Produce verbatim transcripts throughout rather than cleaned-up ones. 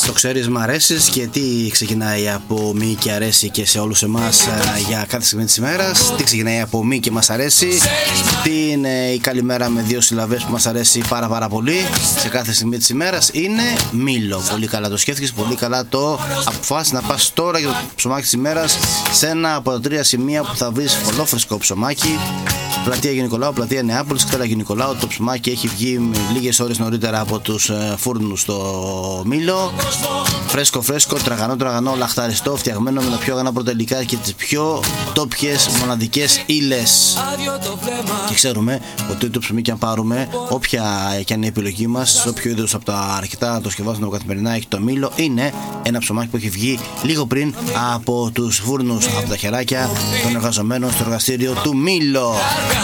Το ξέρεις, μ' αρέσεις, γιατί ξεκινάει από μη και αρέσει και σε όλους εμάς για κάθε στιγμή της ημέρας. Τι ξεκινάει από μη και μας αρέσει. Τι είναι η καλημέρα με δύο συλλαβές που μας αρέσει πάρα πάρα πολύ σε κάθε στιγμή της ημέρας. Είναι μήλο. Πολύ καλά το σκέφτηκες, πολύ καλά το αποφάσισες να πας τώρα για το ψωμάκι της ημέρας σε ένα από τα τρία σημεία που θα βρεις φωλόφρεσκο ψωμάκι. Πλατεία Αγίου Νικολάου, πλατεία Νεάπολης, κτέλα Αγίου Νικολάου. Το ψωμάκι έχει βγει λίγες ώρες νωρίτερα από τους φούρνους στο Μήλο. Φρέσκο, φρέσκο, τραγανό, τραγανό, λαχταριστό, φτιαγμένο με τα πιο αγανά πρωτεϊνικά και τις πιο τόπιες μοναδικές ύλες. Και ξέρουμε ότι το ψωμί, και αν πάρουμε, όποια και αν είναι η επιλογή μας, όποιο είδος από τα αρκετά το σκευάζουμε καθημερινά έχει το Μήλο, είναι ένα ψωμάκι που έχει βγει λίγο πριν από τους φούρνους, από τα χεράκια των εργαζομένων στο εργαστήριο του Μήλο.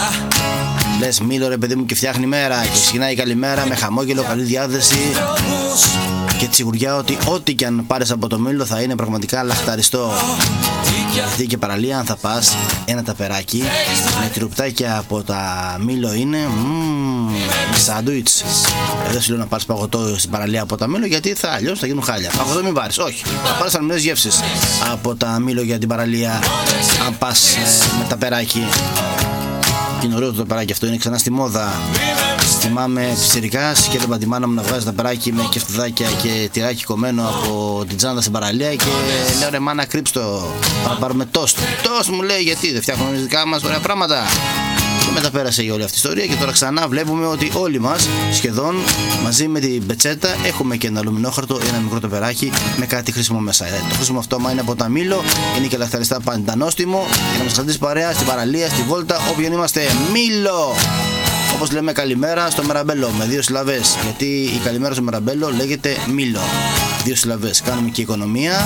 Λες Μήλο, ρε παιδί μου, και φτιάχνει μέρα και ξεκινάει η καλημέρα με χαμόγελο, καλή διάθεση και τη σιγουριά ότι ό,τι και αν πάρεις από το Μήλο θα είναι πραγματικά λαχταριστό. Γιατί και παραλία, αν θα πας, ένα ταπεράκι με τυρουπτάκια από τα Μήλο είναι μμμ, σάντουιτς. Δεν σου λέω να πάρεις παγωτό στην παραλία από τα Μήλο, γιατί θα αλλιώς θα γίνουν χάλια. Παγωτό μην πάρεις, όχι. Θα πάρεις αλμυρές γεύσεις από τα Μήλο για την παραλία, αν πας ε, με ταπεράκι. Είναι ωραίο το ταπεράκι αυτό, είναι ξανά στη μόδα. Θυμάμαι πιτσιρικάς και έβλεπα τη μάνα μου να βγάζει ταπεράκι με κεφτουδάκια και τυράκι κομμένο από την τσάντα στην παραλία και λέω, ρε μάνα, κρύψ' το, να πάρουμε τόστ. Τόστ, μου λέει, γιατί δεν φτιάχνουμε εμείς δικά μας ωραία πράγματα. Και μετά πέρασε η όλη αυτή η ιστορία και τώρα ξανά βλέπουμε ότι όλοι μας σχεδόν μαζί με την πετσέτα έχουμε και ένα αλουμινόχαρτο, ένα μικρό ταπεράκι με κάτι χρήσιμο μέσα. Ε, το χρήσιμο αυτό, άμα είναι από τα Μήλο, είναι και λαχταριστά παντανόστιμο για να μας κρατήσει παρέα στην παραλία, στη βόλτα, όποιον είμαστε. Μήλο! Όπως λέμε καλημέρα στο Μεραμπέλο με δύο συλλαβές, γιατί η καλημέρα στο Μεραμπέλο λέγεται Μήλο. Δύο συλλαβές, κάνουμε και οικονομία.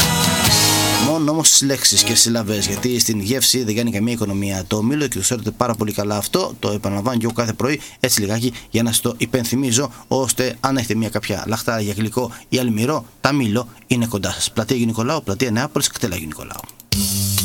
Μόνο όμως στις λέξεις και στις συλλαβές, γιατί στην γεύση δεν κάνει καμία οικονομία το Μήλο και το ξέρετε πάρα πολύ καλά αυτό. Το επαναλαμβάνω και εγώ κάθε πρωί, έτσι λιγάκι, για να σας το υπενθυμίζω, ώστε αν έχετε μια κάποια λαχτάρα για γλυκό ή αλμυρό, τα Μήλο είναι κοντά σας. Πλατεία Αγίου Νικολάου, πλατεία Νεάπολης, κτέλα Αγίου Νικολάου.